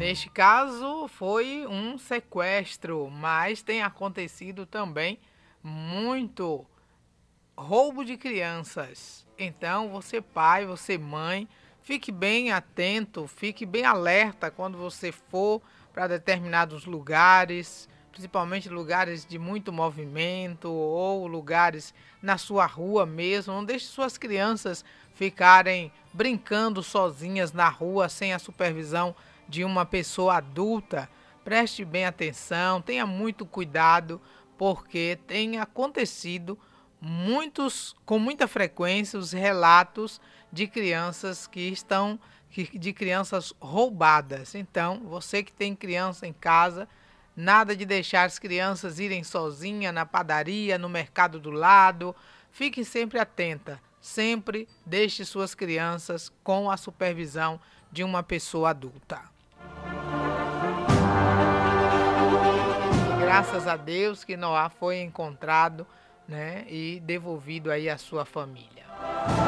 Neste caso, foi um sequestro, mas tem acontecido também muito roubo de crianças. Então, você pai, você mãe, fique bem atento, fique bem alerta quando você for para determinados lugares, principalmente lugares de muito movimento ou lugares na sua rua mesmo. Não deixe suas crianças ficarem brincando sozinhas na rua sem a supervisão de uma pessoa adulta. Preste bem atenção, tenha muito cuidado, porque tem acontecido com muita frequência os relatos de crianças de crianças roubadas. Então, você que tem criança em casa, nada de deixar as crianças irem sozinha na padaria, no mercado do lado. Fique sempre atenta. Sempre deixe suas crianças com a supervisão de uma pessoa adulta. Graças a Deus que Noá foi encontrado, né, e devolvido aí à sua família.